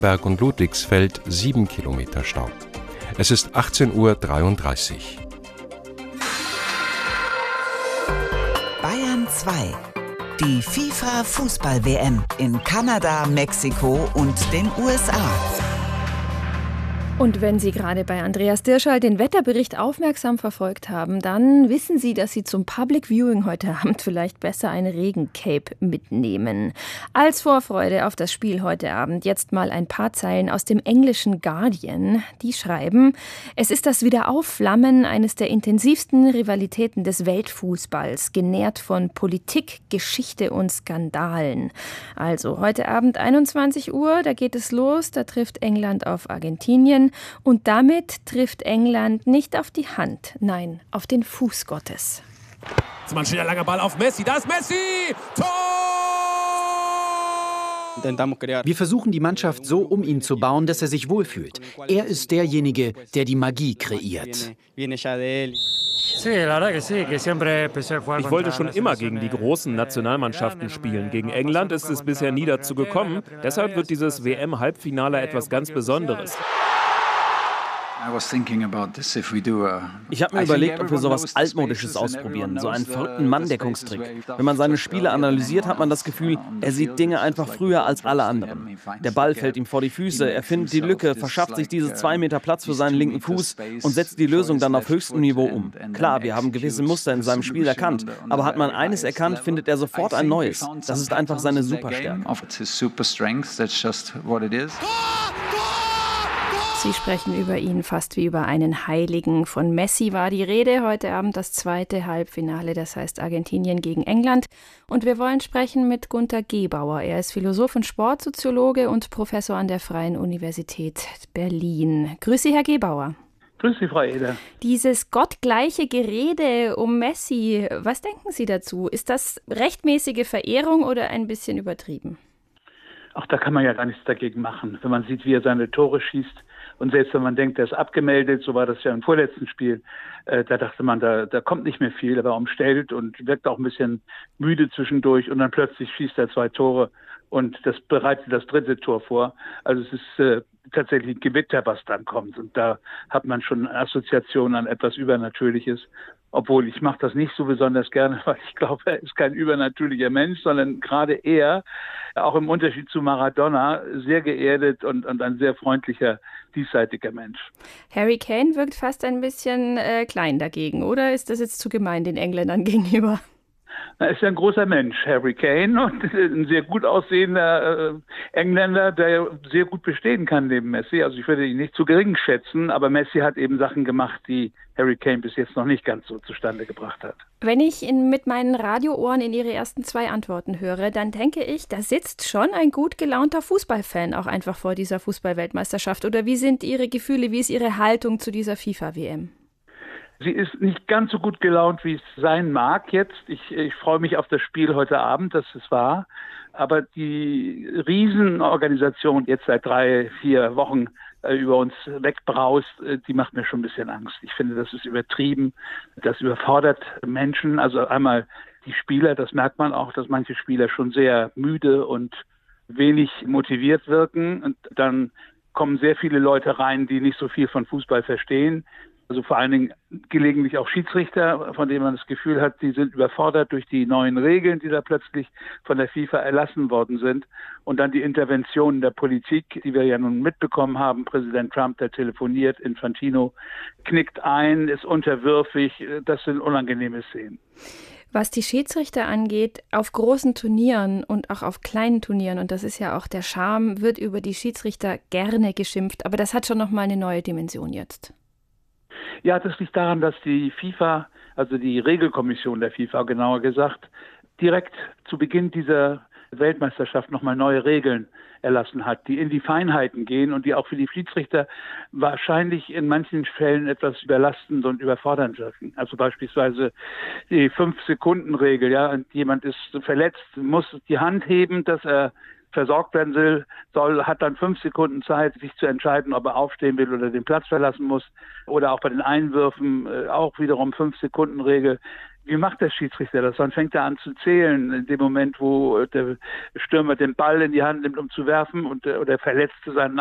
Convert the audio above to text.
Berg und Ludwigsfeld 7 Kilometer Stau. Es ist 18:33 Uhr. Bayern 2. Die FIFA-Fußball-WM in Kanada, Mexiko und den USA. Und wenn Sie gerade bei Andreas Dirschall den Wetterbericht aufmerksam verfolgt haben, dann wissen Sie, dass Sie zum Public Viewing heute Abend vielleicht besser ein Regencape mitnehmen. Als Vorfreude auf das Spiel heute Abend jetzt mal ein paar Zeilen aus dem englischen Guardian. Die schreiben: Es ist das Wiederaufflammen eines der intensivsten Rivalitäten des Weltfußballs, genährt von Politik, Geschichte und Skandalen. Also heute Abend 21 Uhr, da geht es los, da trifft England auf Argentinien. Und damit trifft England nicht auf die Hand, nein, auf den Fuß Gottes. Jetzt mal ein schöner langer Ball auf Messi. Da ist Messi! Tor! Wir versuchen, die Mannschaft so um ihn zu bauen, dass er sich wohlfühlt. Er ist derjenige, der die Magie kreiert. Ich wollte schon immer gegen die großen Nationalmannschaften spielen. Gegen England ist es bisher nie dazu gekommen. Deshalb wird dieses WM-Halbfinale etwas ganz Besonderes. Ich habe mir überlegt, ob wir sowas Altmodisches ausprobieren, so einen verrückten Manndeckungstrick. Wenn man seine Spiele analysiert, hat man das Gefühl, er sieht Dinge einfach früher als alle anderen. Der Ball fällt ihm vor die Füße, er findet die Lücke, verschafft sich diese 2 Meter Platz für seinen linken Fuß und setzt die Lösung dann auf höchstem Niveau um. Klar, wir haben gewisse Muster in seinem Spiel erkannt, aber hat man eines erkannt, findet er sofort ein neues. Das ist einfach seine Superstärke. Sie sprechen über ihn fast wie über einen Heiligen. Von Messi war die Rede. Heute Abend das zweite Halbfinale, das heißt Argentinien gegen England. Und wir wollen sprechen mit Gunter Gebauer. Er ist Philosoph und Sportsoziologe und Professor an der Freien Universität Berlin. Grüß Sie, Herr Gebauer. Grüß Sie, Frau Eder. Dieses gottgleiche Gerede um Messi, was denken Sie dazu? Ist das rechtmäßige Verehrung oder ein bisschen übertrieben? Ach, da kann man ja gar nichts dagegen machen. Wenn man sieht, wie er seine Tore schießt und selbst wenn man denkt, er ist abgemeldet, so war das ja im vorletzten Spiel, da dachte man, da kommt nicht mehr viel, er war umstellt und wirkt auch ein bisschen müde zwischendurch und dann plötzlich schießt er 2 Tore und das bereitet das 3. Tor vor. Also es ist tatsächlich ein Gewitter, was dann kommt und da hat man schon Assoziationen an etwas Übernatürliches. Obwohl, ich mache das nicht so besonders gerne, weil ich glaube, er ist kein übernatürlicher Mensch, sondern gerade er, auch im Unterschied zu Maradona, sehr geerdet und ein sehr freundlicher, diesseitiger Mensch. Harry Kane wirkt fast ein bisschen klein dagegen, oder ist das jetzt zu gemein den Engländern gegenüber? Er ist ja ein großer Mensch, Harry Kane, und ein sehr gut aussehender Engländer, der sehr gut bestehen kann neben Messi. Also ich würde ihn nicht zu gering schätzen, aber Messi hat eben Sachen gemacht, die Harry Kane bis jetzt noch nicht ganz so zustande gebracht hat. Wenn ich mit meinen Radioohren in Ihre ersten 2 Antworten höre, dann denke ich, da sitzt schon ein gut gelaunter Fußballfan auch einfach vor dieser Fußball-Weltmeisterschaft. Oder wie sind Ihre Gefühle, wie ist Ihre Haltung zu dieser FIFA-WM? Sie ist nicht ganz so gut gelaunt, wie es sein mag jetzt. Ich freue mich auf das Spiel heute Abend, das es war. Aber die Riesenorganisation jetzt seit 3-4 Wochen über uns wegbraust, die macht mir schon ein bisschen Angst. Ich finde, das ist übertrieben. Das überfordert Menschen. Also einmal die Spieler, das merkt man auch, dass manche Spieler schon sehr müde und wenig motiviert wirken. Und dann kommen sehr viele Leute rein, die nicht so viel von Fußball verstehen. Also vor allen Dingen gelegentlich auch Schiedsrichter, von denen man das Gefühl hat, die sind überfordert durch die neuen Regeln, die da plötzlich von der FIFA erlassen worden sind. Und dann die Interventionen der Politik, die wir ja nun mitbekommen haben. Präsident Trump, der telefoniert, Infantino knickt ein, ist unterwürfig. Das sind unangenehme Szenen. Was die Schiedsrichter angeht, auf großen Turnieren und auch auf kleinen Turnieren, und das ist ja auch der Charme, wird über die Schiedsrichter gerne geschimpft. Aber das hat schon nochmal eine neue Dimension jetzt. Ja, das liegt daran, dass die FIFA, also die Regelkommission der FIFA genauer gesagt, direkt zu Beginn dieser Weltmeisterschaft nochmal neue Regeln erlassen hat, die in die Feinheiten gehen und die auch für die Schiedsrichter wahrscheinlich in manchen Fällen etwas überlastend und überfordernd wirken. Also beispielsweise die 5-Sekunden-Regel, ja, jemand ist verletzt, muss die Hand heben, dass er versorgt werden soll, hat dann 5 Sekunden Zeit, sich zu entscheiden, ob er aufstehen will oder den Platz verlassen muss. Oder auch bei den Einwürfen auch wiederum 5-Sekunden-Regel. Wie macht der Schiedsrichter das? Wann fängt er an zu zählen? In dem Moment, wo der Stürmer den Ball in die Hand nimmt, um zu werfen und der Verletzte seinen